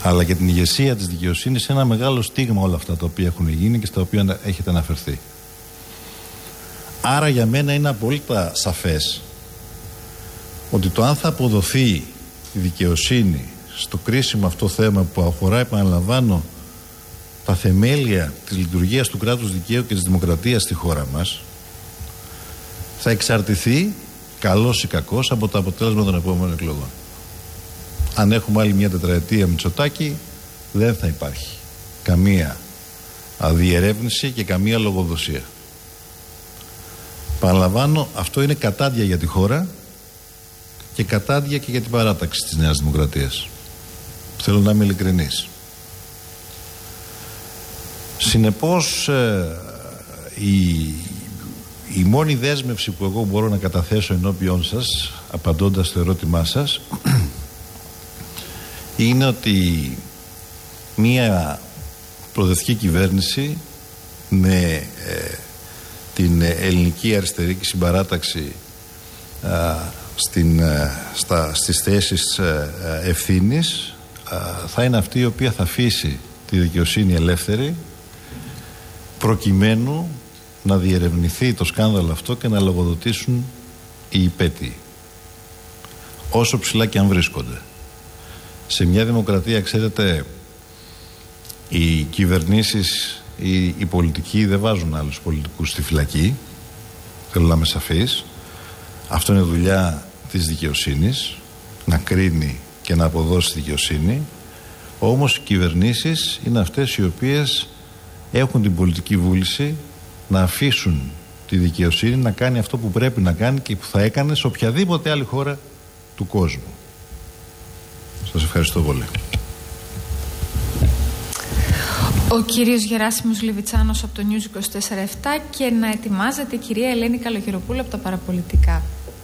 αλλά και την ηγεσία της δικαιοσύνης ένα μεγάλο στίγμα όλα αυτά τα οποία έχουν γίνει και στα οποία έχετε αναφερθεί. Άρα για μένα είναι απόλυτα σαφές ότι το αν θα αποδοθεί η δικαιοσύνη στο κρίσιμο αυτό θέμα που αφορά, επαναλαμβάνω, τα θεμέλια της λειτουργίας του κράτους δικαίου και της δημοκρατίας στη χώρα μας, θα εξαρτηθεί, καλός ή κακός, από το αποτέλεσμα των επόμενων εκλογών. Αν έχουμε άλλη μια τετραετία Μητσοτάκη, δεν θα υπάρχει καμία διερεύνηση και καμία λογοδοσία. Παραλαμβάνω, αυτό είναι κατάδια για τη χώρα και κατάδια και για την παράταξη της Νέας Δημοκρατίας. Θέλω να είμαι ειλικρινής. Συνεπώς, η μόνη δέσμευση που εγώ μπορώ να καταθέσω ενώπιόν σας, απαντώντας στο ερώτημά σας, είναι ότι μία προοδευτική κυβέρνηση με την ελληνική αριστερή συμπαράταξη στις θέσεις ευθύνης θα είναι αυτή η οποία θα αφήσει τη δικαιοσύνη ελεύθερη προκειμένου να διερευνηθεί το σκάνδαλο αυτό και να λογοδοτήσουν οι υπέτειοι, όσο ψηλά και αν βρίσκονται. Σε μια δημοκρατία, ξέρετε, οι κυβερνήσεις, οι πολιτικοί δεν βάζουν άλλους πολιτικούς στη φυλακή. Θέλω να είμαι σαφής. Αυτό είναι δουλειά της δικαιοσύνης, να κρίνει και να αποδώσει δικαιοσύνη. Όμως οι κυβερνήσεις είναι αυτές οι οποίες έχουν την πολιτική βούληση να αφήσουν τη δικαιοσύνη να κάνει αυτό που πρέπει να κάνει και που θα έκανε σε οποιαδήποτε άλλη χώρα του κόσμου. Σας ευχαριστώ πολύ. Ο κύριος Γεράσιμος Λιβιτσάνος από το News 24/7 και να ετοιμάζεται η κυρία Ελένη Καλογεροπούλου από τα Παραπολιτικά.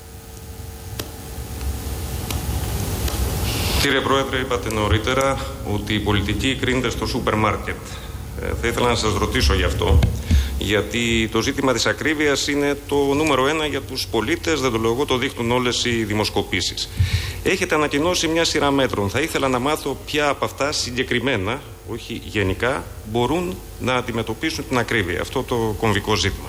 Κύριε Πρόεδρε, είπατε νωρίτερα ότι η πολιτική κρίνεται στο σούπερ μάρκετ. Θα ήθελα να σας ρωτήσω γι' αυτό, γιατί το ζήτημα της ακρίβειας είναι το νούμερο 1 για τους πολίτες, δεν το λέω εγώ, το δείχνουν όλες οι δημοσκοπήσεις. Έχετε ανακοινώσει μια σειρά μέτρων. Θα ήθελα να μάθω ποια από αυτά συγκεκριμένα, όχι γενικά, μπορούν να αντιμετωπίσουν την ακρίβεια, αυτό το κομβικό ζήτημα.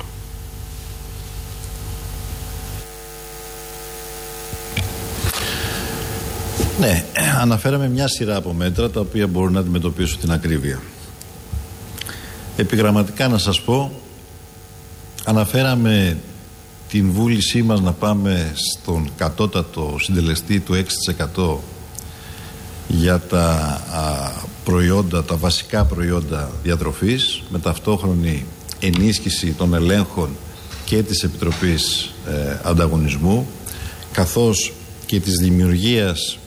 Ναι, αναφέραμε μια σειρά από μέτρα τα οποία μπορούν να αντιμετωπίσουν την ακρίβεια. Επιγραμματικά να σας πω, αναφέραμε την βούλησή μας να πάμε στον κατώτατο συντελεστή του 6% για τα προϊόντα, τα βασικά προϊόντα διατροφής, με ταυτόχρονη ενίσχυση των ελέγχων και της Επιτροπής Ανταγωνισμού, καθώς και της δημιουργίας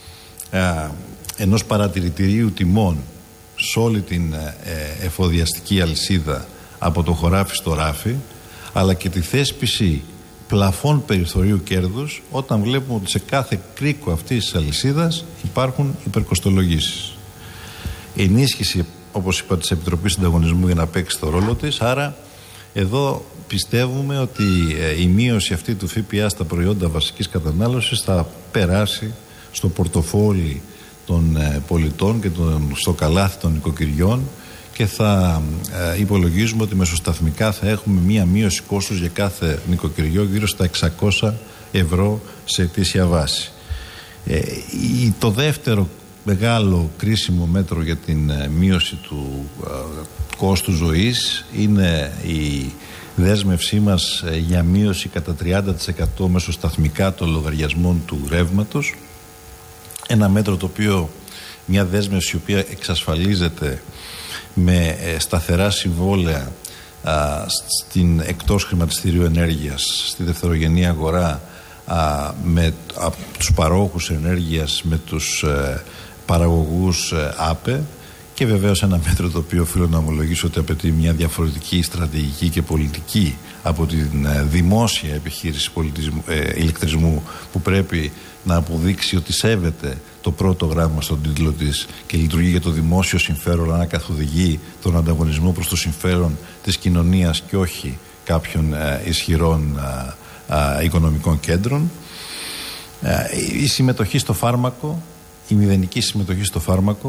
ενός παρατηρητηρίου τιμών σε όλη την εφοδιαστική αλυσίδα από το χωράφι στο ράφι, αλλά και τη θέσπιση πλαφών περιθωρίου κέρδους όταν βλέπουμε ότι σε κάθε κρίκο αυτής της αλυσίδας υπάρχουν υπερκοστολογήσεις. Ενίσχυση, όπως είπα, της Επιτροπής Ανταγωνισμού για να παίξει το ρόλο της. Άρα εδώ πιστεύουμε ότι η μείωση αυτή του ΦΠΑ στα προϊόντα βασικής κατανάλωσης θα περάσει στο πορτοφόλι των πολιτών και στο καλάθι των νοικοκυριών και θα υπολογίζουμε ότι μεσοσταθμικά θα έχουμε μία μείωση κόστους για κάθε νοικοκυριό γύρω στα 600 ευρώ σε ετήσια βάση. Το δεύτερο μεγάλο κρίσιμο μέτρο για την μείωση του κόστου ζωής είναι η δέσμευσή μας για μείωση κατά 30% μεσοσταθμικά των λογαριασμών του ρεύματος. Ένα μέτρο το οποίο, μια δέσμευση η οποία εξασφαλίζεται με σταθερά συμβόλαια στην εκτός χρηματιστηρίου ενέργειας, στη δευτερογενή αγορά, με τους παρόχους ενέργειας, με τους παραγωγούς ΑΠΕ, και βεβαίως ένα μέτρο το οποίο οφείλω να ομολογήσω ότι απαιτεί μια διαφορετική στρατηγική και πολιτική από την δημόσια επιχείρηση ηλεκτρισμού, που πρέπει να αποδείξει ότι σέβεται το πρώτο γράμμα στον τίτλο της και λειτουργεί για το δημόσιο συμφέρον, αλλά καθοδηγεί τον ανταγωνισμό προς το συμφέρον της κοινωνίας και όχι κάποιων ισχυρών οικονομικών κέντρων. Η συμμετοχή στο φάρμακο, η μηδενική συμμετοχή στο φάρμακο,